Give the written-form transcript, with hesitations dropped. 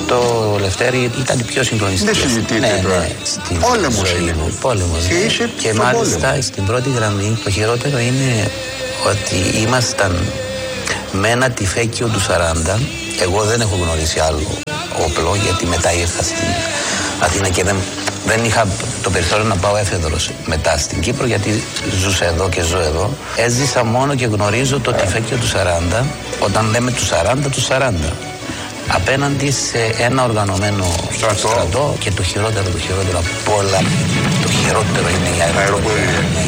στο Λευτέρι ήταν πιο συγκλονιστικές. Δεν συζητείτε τώρα. Πόλεμος είναι. Πόλεμος. Και μάλιστα στην πρώτη γραμμή το χειρότερο είναι ότι ήμασταν με ένα τυφέκιο του 40. Εγώ δεν έχω γνωρίσει άλλο όπλο, γιατί μετά ήρθα στην Αθήνα και δεν είχα το περιθώριο να πάω έφεδρος μετά στην Κύπρο, γιατί ζούσα εδώ και ζω εδώ. Έζησα μόνο και γνωρίζω το τυφέκιο του 40, όταν λέμε του 40, του 40. Απέναντι σε ένα οργανωμένο στρατό και το χειρότερο απ' όλα, το χειρότερο είναι η αεροπορία.